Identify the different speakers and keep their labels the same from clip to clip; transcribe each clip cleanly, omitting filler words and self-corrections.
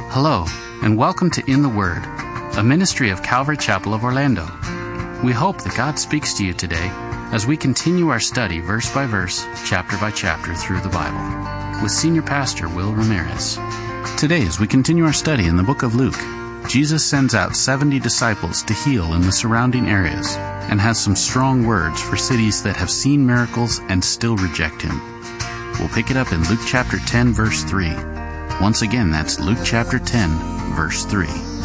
Speaker 1: Hello, and welcome to In the Word, a ministry of Calvary Chapel of Orlando. We hope that God speaks to you today as we continue our study verse by verse, chapter by chapter through the Bible, with Senior Pastor Will Ramirez. Today, as we continue our study in the book of Luke, Jesus sends out 70 disciples to heal in the surrounding areas and has some strong words for cities that have seen miracles and still reject him. We'll pick it up in Luke chapter 10, verse 3. Once again, that's Luke chapter 10, verse 3.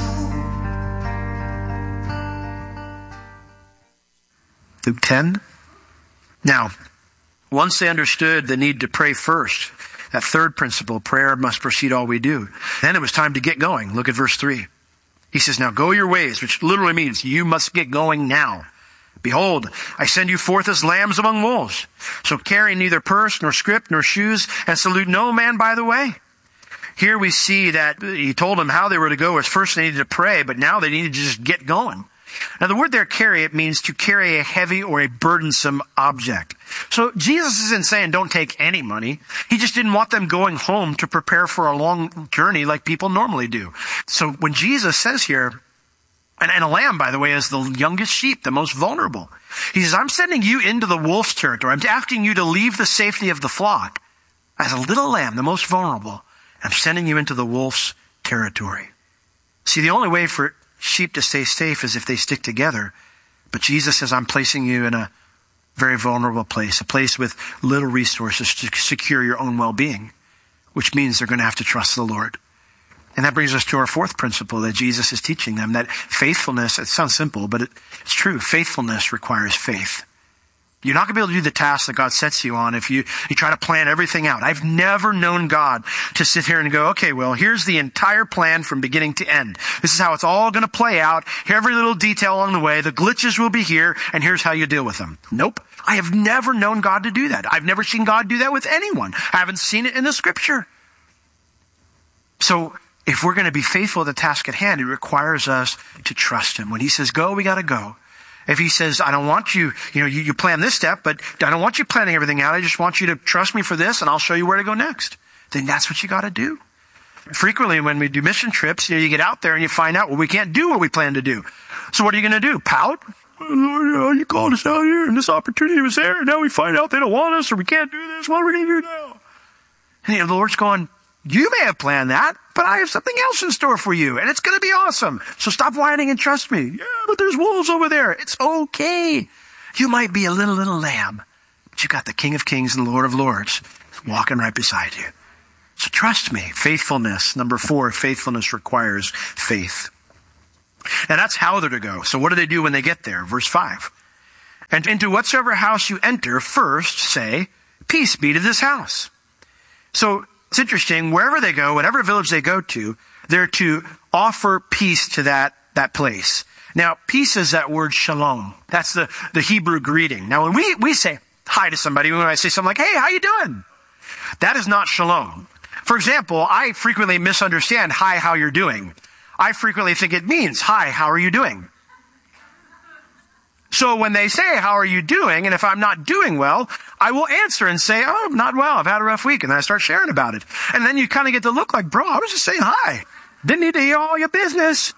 Speaker 2: Luke 10. Now, once they understood the need to pray first, that third principle, prayer must precede all we do, then it was time to get going. Look at verse 3. He says, now go your ways, which literally means you must get going now. Behold, I send you forth as lambs among wolves. So carry neither purse, nor scrip, nor shoes, and salute no man by the way. Here we see that he told them how they were to go. As first they needed to pray, but now they needed to just get going. Now the word there, carry, it means to carry a heavy or a burdensome object. So Jesus isn't saying don't take any money. He just didn't want them going home to prepare for a long journey like people normally do. So when Jesus says here, and a lamb, by the way, is the youngest sheep, the most vulnerable. He says, I'm sending you into the wolf's territory. I'm asking you to leave the safety of the flock as a little lamb, the most vulnerable. I'm sending you into the wolf's territory. See, the only way for sheep to stay safe is if they stick together. But Jesus says, I'm placing you in a very vulnerable place, a place with little resources to secure your own well-being, which means they're going to have to trust the Lord. And that brings us to our fourth principle that Jesus is teaching them, that faithfulness, it sounds simple, but it's true. Faithfulness requires faith. You're not going to be able to do the task that God sets you on if you try to plan everything out. I've never known God to sit here and go, okay, well, here's the entire plan from beginning to end. This is how it's all going to play out. Every little detail along the way. The glitches will be here, and here's how you deal with them. Nope. I have never known God to do that. I've never seen God do that with anyone. I haven't seen it in the scripture. So if we're going to be faithful to the task at hand, it requires us to trust him. When he says go, we got to go. If he says, I don't want you, you plan this step, but I don't want you planning everything out. I just want you to trust me for this, and I'll show you where to go next. Then that's what you got to do. Frequently, when we do mission trips, you get out there and you find out, well, we can't do what we plan to do. So what are you going to do? Pout? Lord, you called us out here, and this opportunity was there, and now we find out they don't want us, or we can't do this. What are we going to do now? And the Lord's going, you may have planned that, but I have something else in store for you, and it's going to be awesome. So stop whining and trust me. Yeah, but there's wolves over there. It's okay. You might be a little lamb, but you got the King of Kings and the Lord of Lords walking right beside you. So trust me. Faithfulness. Number 4, faithfulness requires faith. And that's how they're to go. So what do they do when they get there? Verse 5. And into whatsoever house you enter, first say, peace be to this house. So it's interesting, wherever they go, whatever village they go to, they're to offer peace to that place. Now, peace is that word shalom. That's the Hebrew greeting. Now, when we say hi to somebody, when I say something like, hey, how you doing? That is not shalom. For example, I frequently misunderstand hi, how you're doing. I frequently think it means, hi, how are you doing? So when they say, how are you doing? And if I'm not doing well, I will answer and say, oh, I'm not well. I've had a rough week. And then I start sharing about it. And then you kind of get the look like, bro, I was just saying hi. Didn't need to hear all your business.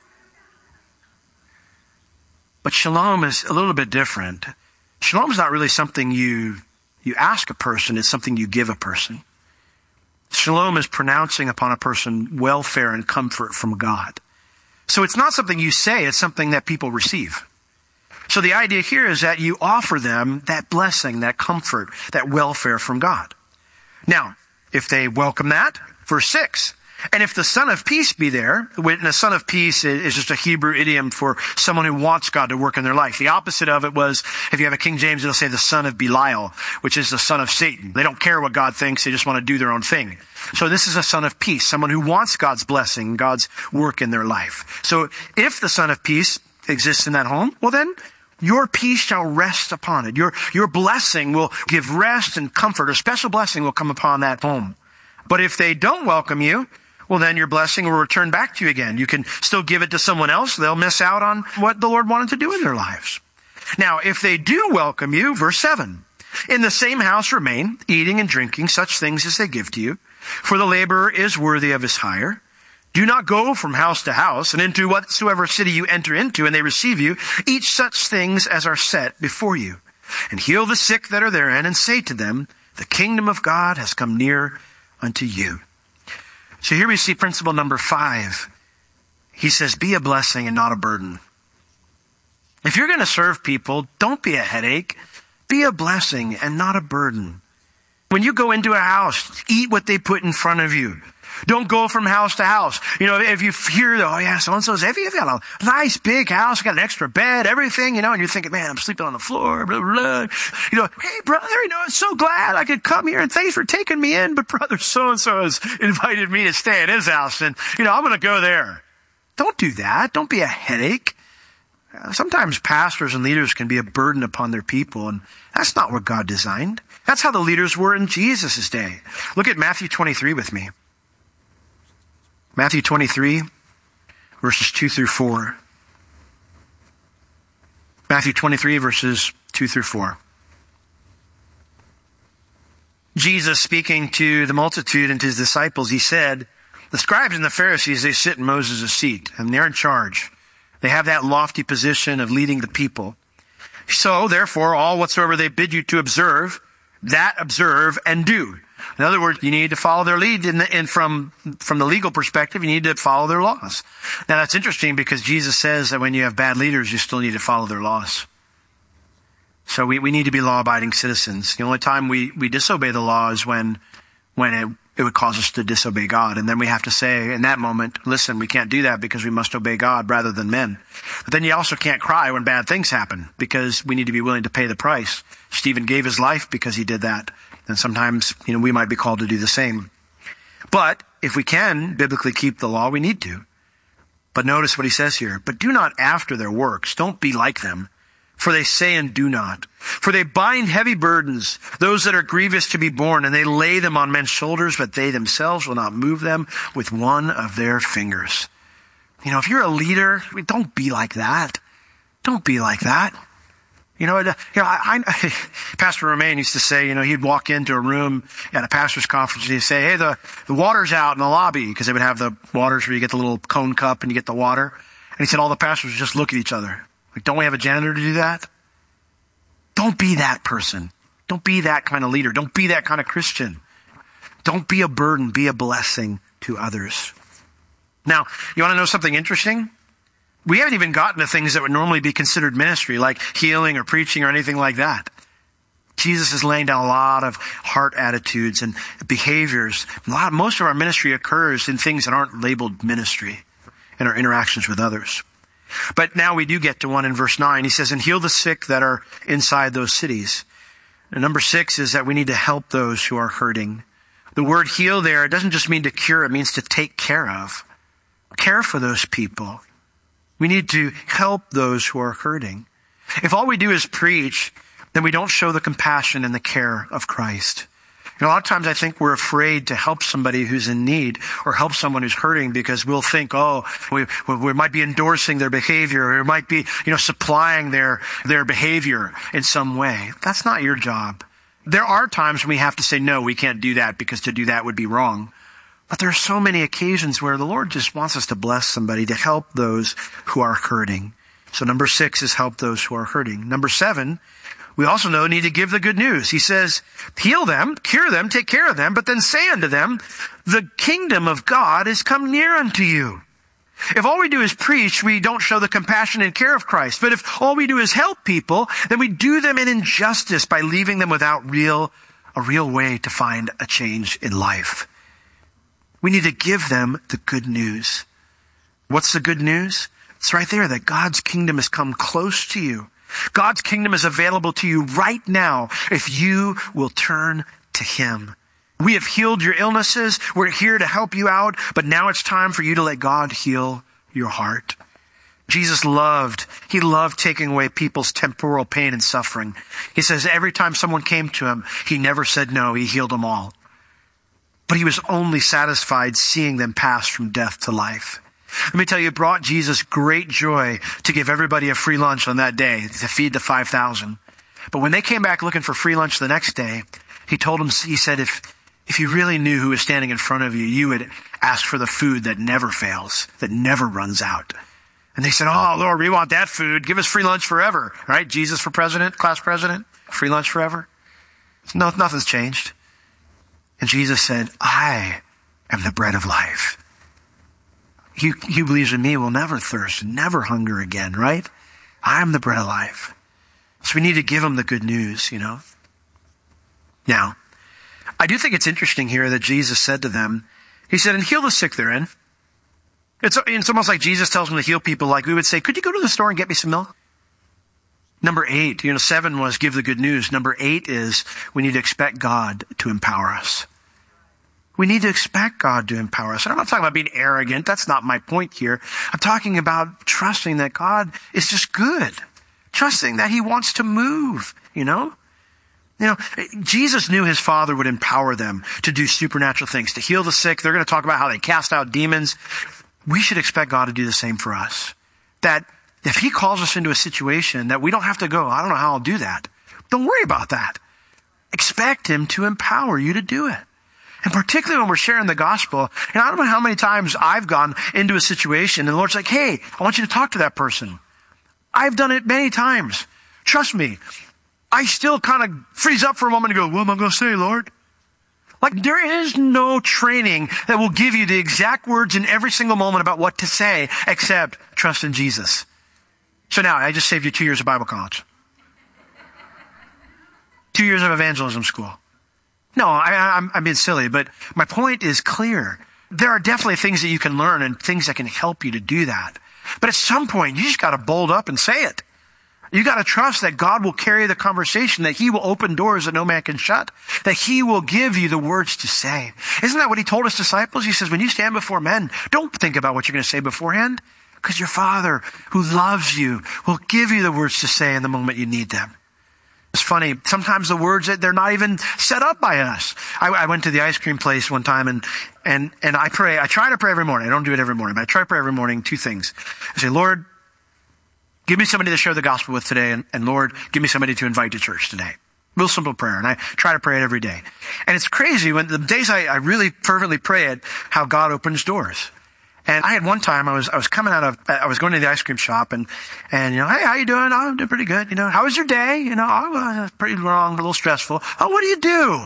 Speaker 2: But shalom is a little bit different. Shalom is not really something you ask a person. It's something you give a person. Shalom is pronouncing upon a person welfare and comfort from God. So it's not something you say. It's something that people receive. So the idea here is that you offer them that blessing, that comfort, that welfare from God. Now, if they welcome that, verse 6, and if the Son of Peace be there, and the Son of Peace is just a Hebrew idiom for someone who wants God to work in their life. The opposite of it was, if you have a King James, it'll say the son of Belial, which is the son of Satan. They don't care what God thinks, they just want to do their own thing. So this is a Son of Peace, someone who wants God's blessing, God's work in their life. So if the Son of Peace exists in that home, well then, your peace shall rest upon it. Your blessing will give rest and comfort. A special blessing will come upon that home. But if they don't welcome you, well, then your blessing will return back to you again. You can still give it to someone else. They'll miss out on what the Lord wanted to do in their lives. Now, if they do welcome you, verse 7, in the same house remain, eating and drinking such things as they give to you, for the laborer is worthy of his hire. Do not go from house to house, and into whatsoever city you enter into, and they receive you, eat such things as are set before you. And heal the sick that are therein, and say to them, the kingdom of God has come near unto you. So here we see principle number 5. He says, be a blessing and not a burden. If you're going to serve people, don't be a headache. Be a blessing and not a burden. When you go into a house, eat what they put in front of you. Don't go from house to house. You know, if you hear, oh yeah, so-and-so's, if you've got a nice big house, got an extra bed, everything, you know, and you're thinking, man, I'm sleeping on the floor, blah, blah, blah. You know, hey brother, you know, I'm so glad I could come here and thanks for taking me in, but brother so-and-so has invited me to stay at his house and, you know, I'm going to go there. Don't do that. Don't be a headache. Sometimes pastors and leaders can be a burden upon their people, and that's not what God designed. That's how the leaders were in Jesus' day. Look at Matthew 23 with me. Matthew 23, verses 2 through 4. Matthew 23, verses 2 through 4. Jesus, speaking to the multitude and to his disciples, he said, the scribes and the Pharisees, they sit in Moses' seat, and they're in charge. They have that lofty position of leading the people. So, therefore, all whatsoever they bid you to observe, that observe and do. In other words, you need to follow their lead, and from the legal perspective, you need to follow their laws. Now, that's interesting because Jesus says that when you have bad leaders, you still need to follow their laws. So we need to be law-abiding citizens. The only time we disobey the law is when it would cause us to disobey God. And then we have to say in that moment, listen, we can't do that because we must obey God rather than men. But then you also can't cry when bad things happen because we need to be willing to pay the price. Stephen gave his life because he did that. And sometimes, you know, we might be called to do the same. But if we can biblically keep the law, we need to. But notice what he says here. But do not after their works. Don't be like them. For they say and do not. For they bind heavy burdens, those that are grievous to be borne, and they lay them on men's shoulders, but they themselves will not move them with one of their fingers. You know, if you're a leader, don't be like that. Don't be like that. Pastor Romaine used to say, you know, he'd walk into a room at a pastor's conference and he'd say, hey, the water's out in the lobby, because they would have the waters where you get the little cone cup and you get the water. And he said all the pastors would just look at each other. Like, don't we have a janitor to do that? Don't be that person. Don't be that kind of leader. Don't be that kind of Christian. Don't be a burden. Be a blessing to others. Now, you want to know something interesting? We haven't even gotten to things that would normally be considered ministry, like healing or preaching or anything like that. Jesus is laying down a lot of heart attitudes and behaviors. Most of our ministry occurs in things that aren't labeled ministry in our interactions with others. But now we do get to one in verse 9. He says, and heal the sick that are inside those cities. And number 6 is that we need to help those who are hurting. The word heal there, it doesn't just mean to cure, it means to take care of. Care for those people. We need to help those who are hurting. If all we do is preach, then we don't show the compassion and the care of Christ. You know, a lot of times I think we're afraid to help somebody who's in need or help someone who's hurting because we'll think, we might be endorsing their behavior, or it might be, you know, supplying their behavior in some way. That's not your job. There are times when we have to say, no, we can't do that because to do that would be wrong. But there are so many occasions where the Lord just wants us to bless somebody, to help those who are hurting. So number 6 is help those who are hurting. Number 7, we also need to give the good news. He says, heal them, cure them, take care of them, but then say unto them, the kingdom of God is come near unto you. If all we do is preach, we don't show the compassion and care of Christ. But if all we do is help people, then we do them an injustice by leaving them without a real way to find a change in life. We need to give them the good news. What's the good news? It's right there, that God's kingdom has come close to you. God's kingdom is available to you right now if you will turn to Him. We have healed your illnesses. We're here to help you out, but now it's time for you to let God heal your heart. Jesus loved taking away people's temporal pain and suffering. He says every time someone came to Him, He never said no. He healed them all. But He was only satisfied seeing them pass from death to life. Let me tell you, it brought Jesus great joy to give everybody a free lunch on that day to feed the 5,000. But when they came back looking for free lunch the next day, He told them, He said, if If you really knew who was standing in front of you, you would ask for the food that never fails, that never runs out. And they said, oh, Lord, we want that food. Give us free lunch forever. All right, Jesus for president, class president, free lunch forever. No, nothing's changed. And Jesus said, I am the bread of life. He who believes in me will never thirst, never hunger again, right? I am the bread of life. So we need to give them the good news, you know. Now, I do think it's interesting here that Jesus said to them, he said, and heal the sick therein. It's almost like Jesus tells them to heal people like we would say, could you go to the store and get me some milk? Number 8, 7 was give the good news. Number 8 is we need to expect God to empower us. We need to expect God to empower us. And I'm not talking about being arrogant. That's not my point here. I'm talking about trusting that God is just good. Trusting that he wants to move, Jesus knew his Father would empower them to do supernatural things, to heal the sick. They're going to talk about how they cast out demons. We should expect God to do the same for us. That if he calls us into a situation that we don't have to go, I don't know how I'll do that. Don't worry about that. Expect him to empower you to do it. And particularly when we're sharing the gospel, I don't know how many times I've gone into a situation and the Lord's like, hey, I want you to talk to that person. I've done it many times. Trust me. I still kind of freeze up for a moment and go, what am I going to say, Lord? Like there is no training that will give you the exact words in every single moment about what to say except trust in Jesus. So now I just saved you 2 years of Bible college. 2 years of evangelism school. No, I'm being silly, but my point is clear. There are definitely things that you can learn and things that can help you to do that. But at some point, you just got to bold up and say it. You got to trust that God will carry the conversation, that he will open doors that no man can shut, that he will give you the words to say. Isn't that what he told his disciples? He says, when you stand before men, don't think about what you're going to say beforehand, because your Father who loves you will give you the words to say in the moment you need them. It's funny. Sometimes the words, they're not even set up by us. I went to the ice cream place one time and I pray. I try to pray every morning. I don't do it every morning, but I try to pray every morning 2 things. I say, Lord, give me somebody to share the gospel with today. And Lord, give me somebody to invite to church today. Real simple prayer. And I try to pray it every day. And it's crazy when the days I really fervently pray it, how God opens doors. And I had one time I was going to the ice cream shop and hey, how you doing? Oh, I'm doing pretty good. How was your day? Oh, pretty long, a little stressful. Oh, what do you do?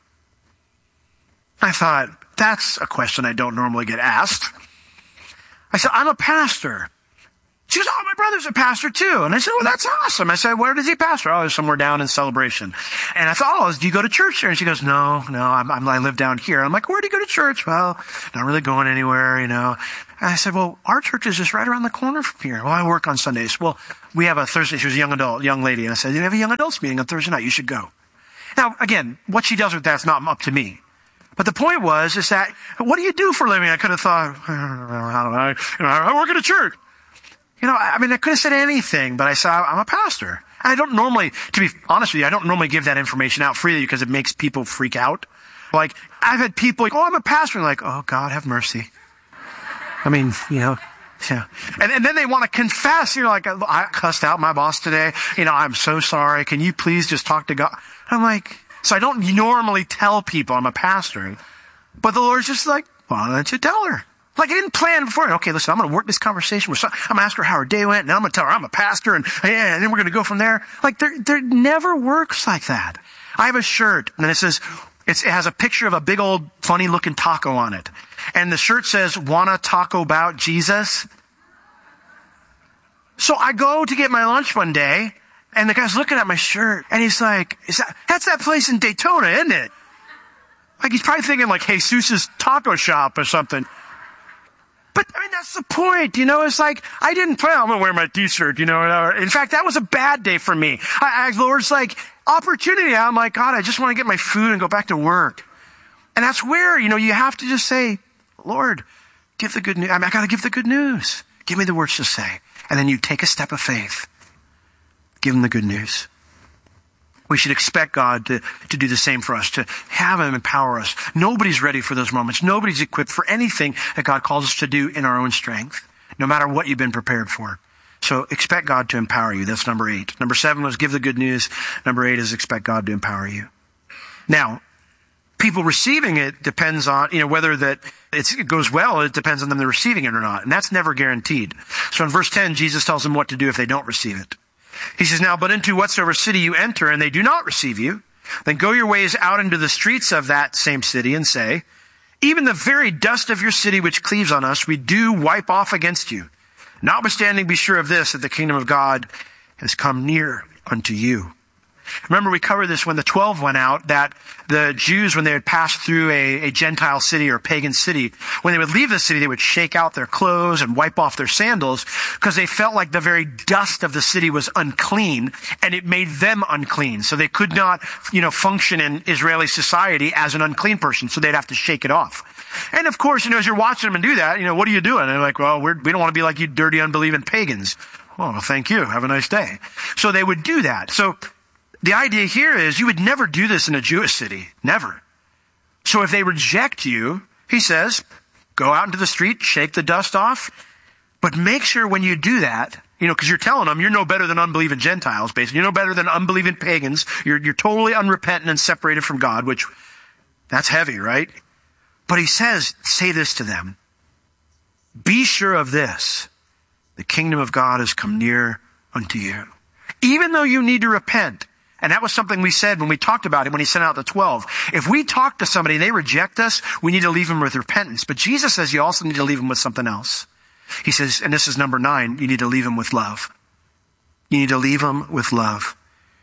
Speaker 2: I thought, that's a question I don't normally get asked. I said, I'm a pastor. She goes, oh, my brother's a pastor too. And I said, well, that's awesome. I said, where does he pastor? Oh, he's somewhere down in Celebration. And I thought, oh, do you go to church there? And she goes, no, I live down here. I'm like, where do you go to church? Well, not really going anywhere, And I said, well, our church is just right around the corner from here. Well, I work on Sundays. Well, we have a Thursday. She was a young lady. And I said, we have a young adults meeting on Thursday night. You should go. Now, again, what she does with that's not up to me. But the point is that, what do you do for a living? I could have thought, I don't know, I work at a church. I could have said anything, but I said, I'm a pastor. I don't normally, to be honest with you, I don't normally give that information out freely because it makes people freak out. Like, I've had people like, oh, I'm a pastor. And like, oh, God, have mercy. Yeah. And then they want to confess. Like, I cussed out my boss today. I'm so sorry. Can you please just talk to God? I'm like, so I don't normally tell people I'm a pastor. But the Lord's just like, why don't you tell her? Like I didn't plan before. Okay, listen, I'm going to work this conversation with I'm going to ask her how her day went, and then I'm going to tell her I'm a pastor, and then we're going to go from there. Like there never works like that. I have a shirt, and it says, it has a picture of a big old funny looking taco on it. And the shirt says, wanna taco about Jesus? So I go to get my lunch one day, and the guy's looking at my shirt, and he's like, that's that place in Daytona, isn't it? Like he's probably thinking like Jesus' taco shop or something. But that's the point, it's like, I didn't plan, I'm going to wear my t-shirt, In fact, that was a bad day for me. The Lord's like, opportunity. I'm like, God, I just want to get my food and go back to work. And that's where, you have to just say, Lord, give the good news. I got to give the good news. Give me the words to say. And then you take a step of faith. Give him the good news. We should expect God to do the same for us, to have him empower us. Nobody's ready for those moments. Nobody's equipped for anything that God calls us to do in our own strength, no matter what you've been prepared for. So expect God to empower you. That's number 8. Number 7 was give the good news. Number 8 is expect God to empower you. Now, people receiving it depends on, whether that it goes well, it depends on them receiving it or not. And that's never guaranteed. So in verse 10, Jesus tells them what to do if they don't receive it. He says, now, but into whatsoever city you enter and they do not receive you, then go your ways out into the streets of that same city and say, even the very dust of your city which cleaves on us, we do wipe off against you. Notwithstanding, be sure of this, that the kingdom of God has come near unto you. Remember, we covered this when the 12 went out, that the Jews, when they had passed through a Gentile city or a pagan city, when they would leave the city, they would shake out their clothes and wipe off their sandals because they felt like the very dust of the city was unclean and it made them unclean. So they could not, function in Israeli society as an unclean person. So they'd have to shake it off. And of course, as you're watching them do that, what are you doing? And they're like, well, we don't want to be like you dirty, unbelieving pagans. Oh, well, thank you. Have a nice day. So they would do that. So the idea here is you would never do this in a Jewish city. Never. So if they reject you, he says, go out into the street, shake the dust off, but make sure when you do that, because you're telling them you're no better than unbelieving Gentiles, basically. You're no better than unbelieving pagans. You're totally unrepentant and separated from God, which that's heavy, right? But he says, say this to them. Be sure of this. The kingdom of God has come near unto you. Even though you need to repent. And that was something we said when we talked about it when he sent out the 12. If we talk to somebody and they reject us, we need to leave them with repentance. But Jesus says you also need to leave them with something else. He says, and this is number 9, you need to leave them with love. You need to leave them with love.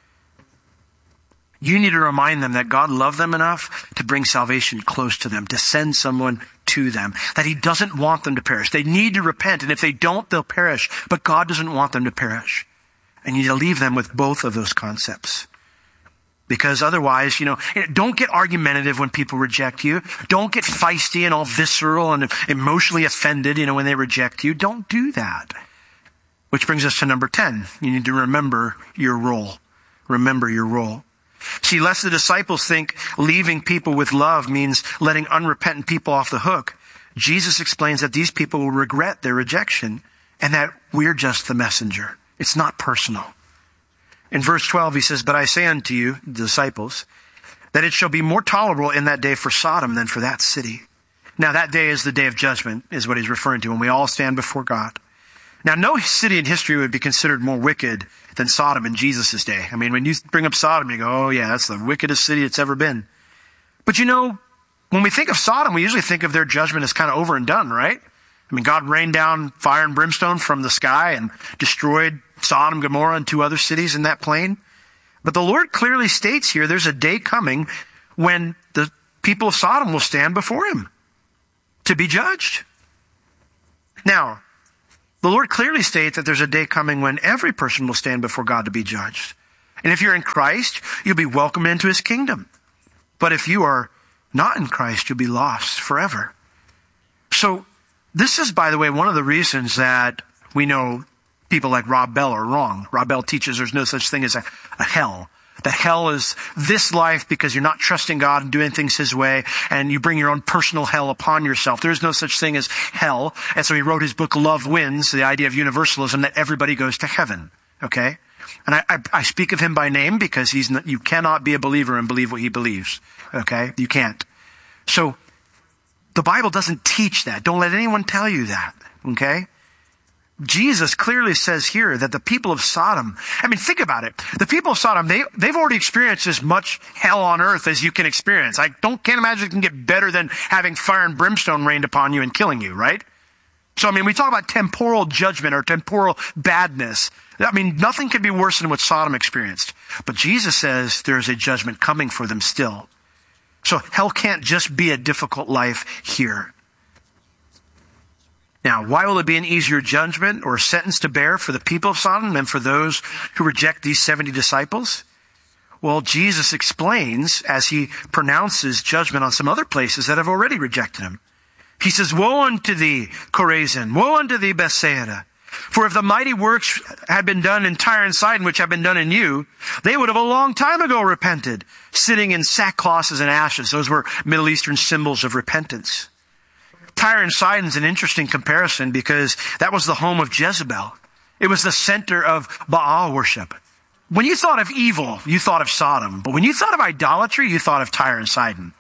Speaker 2: You need to remind them that God loved them enough to bring salvation close to them, to send someone to them, that he doesn't want them to perish. They need to repent, and if they don't, they'll perish. But God doesn't want them to perish. And you need to leave them with both of those concepts. Because otherwise, don't get argumentative when people reject you. Don't get feisty and all visceral and emotionally offended, when they reject you. Don't do that. Which brings us to number 10. You need to remember your role. Remember your role. See, lest the disciples think leaving people with love means letting unrepentant people off the hook. Jesus explains that these people will regret their rejection and that we're just the messenger. It's not personal. In verse 12, he says, but I say unto you, the disciples, that it shall be more tolerable in that day for Sodom than for that city. Now, that day is the day of judgment, is what he's referring to, when we all stand before God. Now, no city in history would be considered more wicked than Sodom in Jesus' day. I mean, when you bring up Sodom, you go, oh yeah, that's the wickedest city it's ever been. But when we think of Sodom, we usually think of their judgment as kind of over and done, right? I mean, God rained down fire and brimstone from the sky and destroyed Sodom, Gomorrah, and 2 other cities in that plain. But the Lord clearly states here there's a day coming when the people of Sodom will stand before him to be judged. Now, the Lord clearly states that there's a day coming when every person will stand before God to be judged. And if you're in Christ, you'll be welcomed into his kingdom. But if you are not in Christ, you'll be lost forever. So this is, by the way, one of the reasons that we know people like Rob Bell are wrong. Rob Bell teaches there's no such thing as a hell. That hell is this life because you're not trusting God and doing things his way, and you bring your own personal hell upon yourself. There is no such thing as hell. And so he wrote his book, Love Wins, the idea of universalism, that everybody goes to heaven. Okay? And I speak of him by name because you cannot be a believer and believe what he believes. Okay? You can't. So the Bible doesn't teach that. Don't let anyone tell you that. Okay? Jesus clearly says here that the people of Sodom, think about it. The people of Sodom, they've already experienced as much hell on earth as you can experience. I can't imagine it can get better than having fire and brimstone rained upon you and killing you, right? So, we talk about temporal judgment or temporal badness. Nothing could be worse than what Sodom experienced. But Jesus says there's a judgment coming for them still. So hell can't just be a difficult life here. Now, why will it be an easier judgment or sentence to bear for the people of Sodom than for those who reject these 70 disciples? Well, Jesus explains as he pronounces judgment on some other places that have already rejected him. He says, woe unto thee, Chorazin! Woe unto thee, Bethsaida! For if the mighty works had been done in Tyre and Sidon, which have been done in you, they would have a long time ago repented, sitting in sackcloths and ashes. Those were Middle Eastern symbols of repentance. Tyre and Sidon is an interesting comparison because that was the home of Jezebel. It was the center of Baal worship. When you thought of evil, you thought of Sodom. But when you thought of idolatry, you thought of Tyre and Sidon.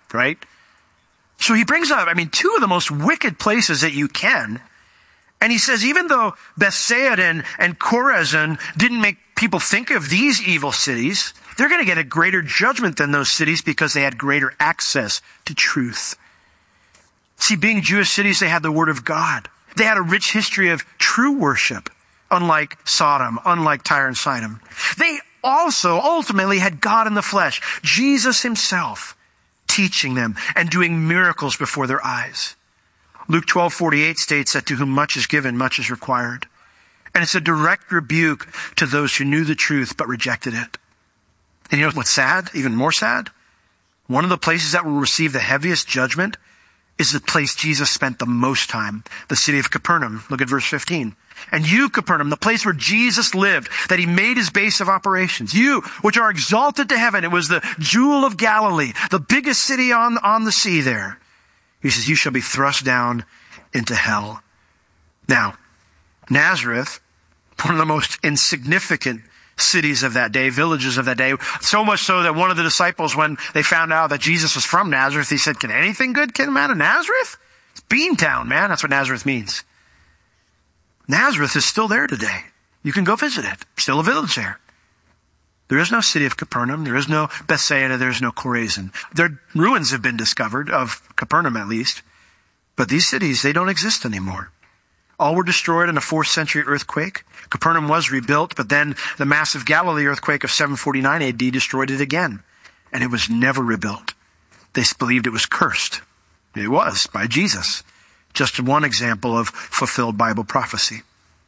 Speaker 2: right? So he brings up, two of the most wicked places that you can. And he says, even though Bethsaida and Chorazin didn't make people think of these evil cities, they're going to get a greater judgment than those cities because they had greater access to truth. See, being Jewish cities, they had the Word of God. They had a rich history of true worship, unlike Sodom, unlike Tyre and Sidon. They also ultimately had God in the flesh, Jesus himself, teaching them and doing miracles before their eyes. Luke 12:48 states that to whom much is given, much is required. And it's a direct rebuke to those who knew the truth but rejected it. And you know what's sad? Even more sad? One of the places that will receive the heaviest judgment is the place Jesus spent the most time, the city of Capernaum. Look at verse 15. And you, Capernaum, the place where Jesus lived, that he made his base of operations. You, which are exalted to heaven. It was the jewel of Galilee, the biggest city on the sea there. He says, you shall be thrust down into hell. Now, Nazareth, one of the most insignificant cities of that day, villages of that day, so much so that one of the disciples, when they found out that Jesus was from Nazareth, he said, can anything good come out of Nazareth? It's Beantown, man. That's what Nazareth means. Nazareth is still there today. You can go visit it. Still a village there. There is no city of Capernaum. There is no Bethsaida. There is no Chorazin. Their ruins have been discovered, of Capernaum at least. But these cities, they don't exist anymore. All were destroyed in a 4th century earthquake. Capernaum was rebuilt, but then the massive Galilee earthquake of 749 AD destroyed it again. And it was never rebuilt. They believed it was cursed. It was, by Jesus. Just one example of fulfilled Bible prophecy.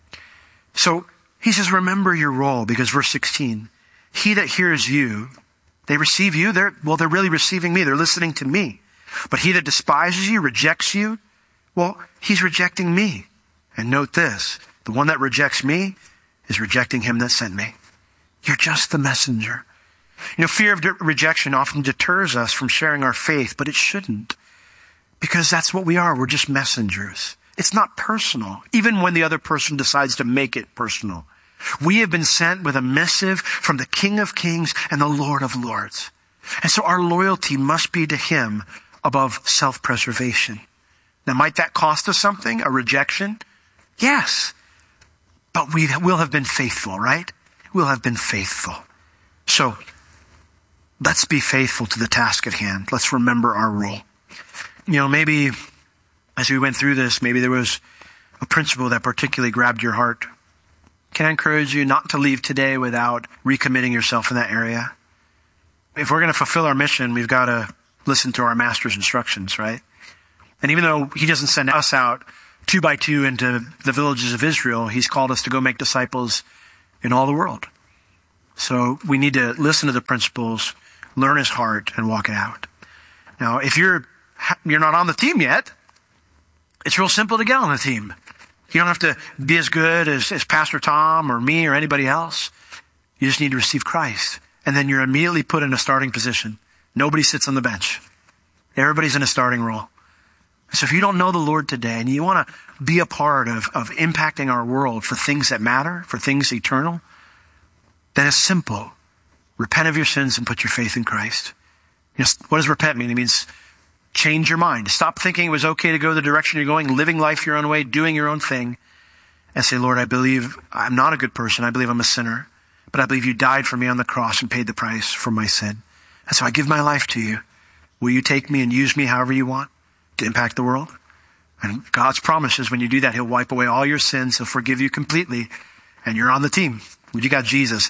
Speaker 2: So he says, remember your role, because verse 16, he that hears you, they receive you. They're really receiving me. They're listening to me. But he that despises you, rejects you, well, he's rejecting me. And note this, the one that rejects me is rejecting him that sent me. You're just the messenger. Fear of rejection often deters us from sharing our faith, but it shouldn't. Because that's what we are. We're just messengers. It's not personal, even when the other person decides to make it personal. We have been sent with a missive from the King of Kings and the Lord of Lords. And so our loyalty must be to him above self-preservation. Now, might that cost us something? A rejection? Yes. But we'll have been faithful, right? We'll have been faithful. So, let's be faithful to the task at hand. Let's remember our role. Maybe as we went through this, maybe there was a principle that particularly grabbed your heart. Can I encourage you not to leave today without recommitting yourself in that area? If we're going to fulfill our mission, we've got to listen to our master's instructions, right? And even though he doesn't send us out 2 by 2 into the villages of Israel, he's called us to go make disciples in all the world. So we need to listen to the principles, learn his heart, and walk it out. Now, if you're not on the team yet, it's real simple to get on the team. You don't have to be as good as Pastor Tom or me or anybody else. You just need to receive Christ. And then you're immediately put in a starting position. Nobody sits on the bench. Everybody's in a starting role. So if you don't know the Lord today and you want to be a part of impacting our world for things that matter, for things eternal, then it's simple. Repent of your sins and put your faith in Christ. What does repent mean? It means change your mind. Stop thinking it was okay to go the direction you're going, living life your own way, doing your own thing, and say, Lord, I believe I'm not a good person. I believe I'm a sinner, but I believe you died for me on the cross and paid the price for my sin. And so I give my life to you. Will you take me and use me however you want to impact the world? And God's promise is when you do that, he'll wipe away all your sins. He'll forgive you completely. And you're on the team. You got Jesus.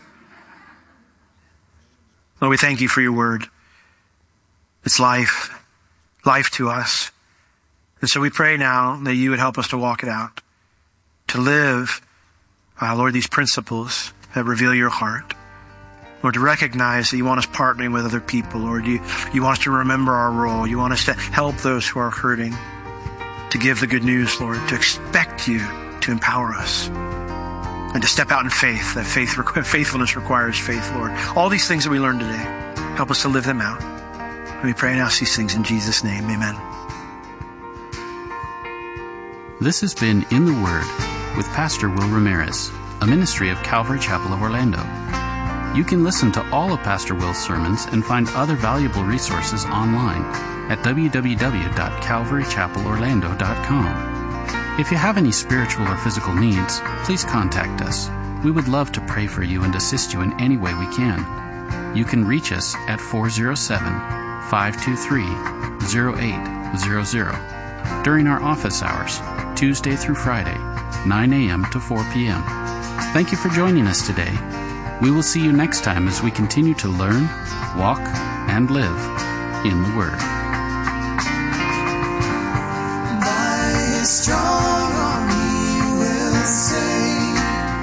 Speaker 2: Lord, we thank you for your word. It's life to us. And so we pray now that you would help us to walk it out, to live, Lord, these principles that reveal your heart. Lord, to recognize that you want us partnering with other people. Lord, you want us to remember our role. You want us to help those who are hurting, to give the good news, Lord, to expect you to empower us, and to step out in faith. That faithfulness requires faith, Lord. All these things that we learned today, help us to live them out. And we pray and ask these things in Jesus' name. Amen.
Speaker 1: This has been In the Word with Pastor Will Ramirez, a ministry of Calvary Chapel of Orlando. You can listen to all of Pastor Will's sermons and find other valuable resources online at www.calvarychapelorlando.com. If you have any spiritual or physical needs, please contact us. We would love to pray for you and assist you in any way we can. You can reach us at 407-523-0800 during our office hours, Tuesday through Friday, 9 a.m. to 4 p.m. Thank you for joining us today. We will see you next time as we continue to learn, walk, and live in the Word.
Speaker 3: By His strong arm He will save.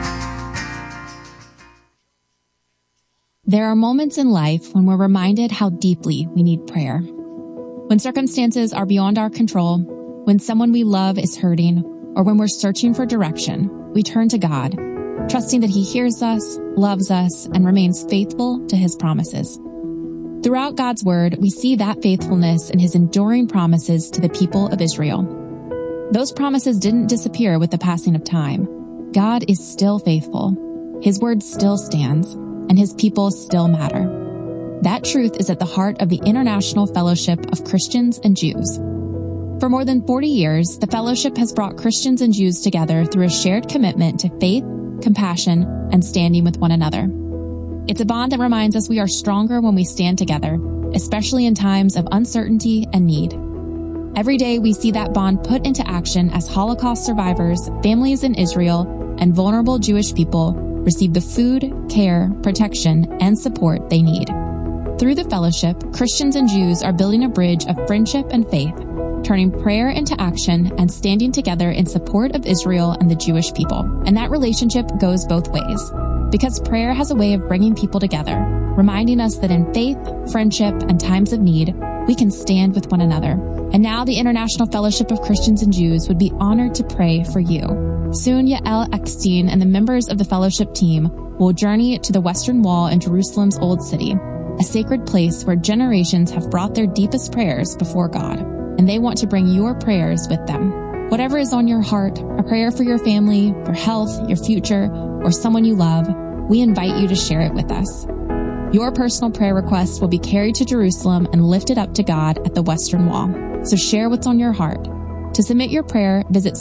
Speaker 4: There are moments in life when we're reminded how deeply we need prayer. When circumstances are beyond our control, when someone we love is hurting, or when we're searching for direction, we turn to God, trusting that He hears us, loves us, and remains faithful to His promises. Throughout God's Word, we see that faithfulness in His enduring promises to the people of Israel. Those promises didn't disappear with the passing of time. God is still faithful. His Word still stands, and His people still matter. That truth is at the heart of the International Fellowship of Christians and Jews. For more than 40 years, the fellowship has brought Christians and Jews together through a shared commitment to faith, compassion, and standing with one another. It's a bond that reminds us we are stronger when we stand together, especially in times of uncertainty and need. Every day we see that bond put into action as Holocaust survivors, families in Israel, and vulnerable Jewish people receive the food, care, protection, and support they need. Through the fellowship, Christians and Jews are building a bridge of friendship and faith, turning prayer into action and standing together in support of Israel and the Jewish people. And that relationship goes both ways, because prayer has a way of bringing people together, reminding us that in faith, friendship, and times of need, we can stand with one another. And now the International Fellowship of Christians and Jews would be honored to pray for you. Soon, Yael Eckstein and the members of the fellowship team will journey to the Western Wall in Jerusalem's Old City, a sacred place where generations have brought their deepest prayers before God. And they want to bring your prayers with them. Whatever is on your heart, a prayer for your family, for health, your future, or someone you love, we invite you to share it with us. Your personal prayer requests will be carried to Jerusalem and lifted up to God at the Western Wall. So share what's on your heart. To submit your prayer, visit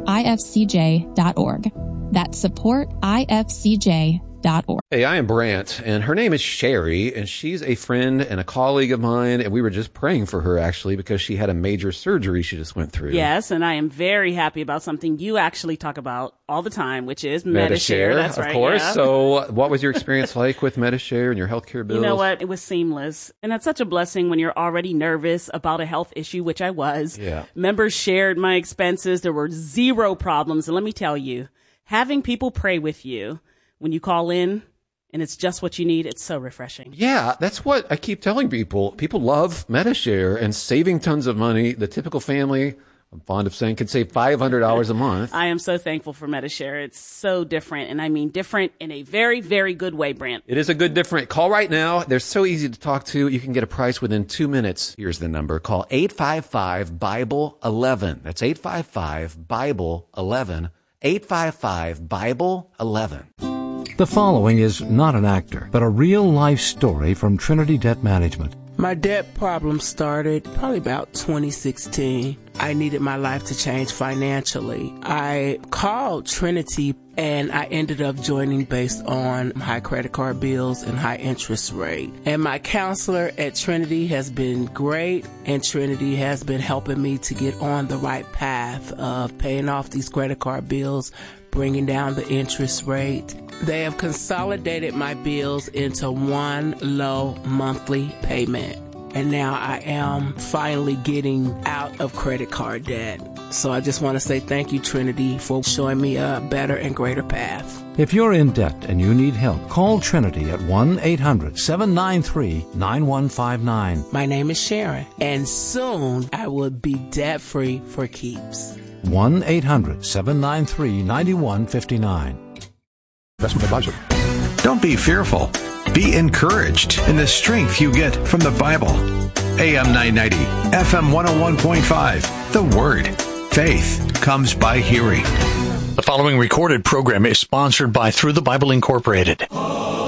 Speaker 4: supportifcj.org. That's supportifcj.org.
Speaker 5: Hey, I am Brant, and her name is Sherry, and she's a friend and a colleague of mine, and we were just praying for her, actually, because she had a major surgery she just went through.
Speaker 6: Yes, and I am very happy about something you actually talk about all the time, which is Medi-Share. That's right,
Speaker 5: of course.
Speaker 6: Yeah.
Speaker 5: So what was your experience like with Medi-Share and your healthcare bills?
Speaker 6: You know what? It was seamless, and that's such a blessing when you're already nervous about a health issue, which I was.
Speaker 5: Yeah.
Speaker 6: Members shared my expenses. There were zero problems, and let me tell you, having people pray with you when you call in, and it's just what you need, it's so refreshing.
Speaker 5: Yeah, that's what I keep telling people. People love Medi-Share and saving tons of money. The typical family, I'm fond of saying, can save $500 a month.
Speaker 6: I am so thankful for Medi-Share. It's so different, and I mean different in a very, very good way, Brant.
Speaker 5: It is a good different. Call right now. They're so easy to talk to. You can get a price within 2 minutes. Here's the number. Call 855-BIBLE-11. That's 855-BIBLE-11. 855-BIBLE-11.
Speaker 7: The following is not an actor, but a real-life story from Trinity Debt Management.
Speaker 8: My debt problem started probably about 2016. I needed my life to change financially. I called Trinity and I ended up joining based on high credit card bills and high interest rate. And my counselor at Trinity has been great, and Trinity has been helping me to get on the right path of paying off these credit card bills, bringing down the interest rate. They have consolidated my bills into one low monthly payment. And now I am finally getting out of credit card debt. So I just want to say thank you, Trinity, for showing me a better and greater path.
Speaker 7: If you're in debt and you need help, call Trinity at 1-800-793-9159.
Speaker 8: My name is Sharon, and soon I will be debt-free for keeps.
Speaker 7: 1-800-793-9159.
Speaker 9: Investment advisor. Don't be fearful. Be encouraged in the strength you get from the Bible. AM 990, FM 101.5. The Word. Faith comes by hearing.
Speaker 10: The following recorded program is sponsored by Through the Bible Incorporated.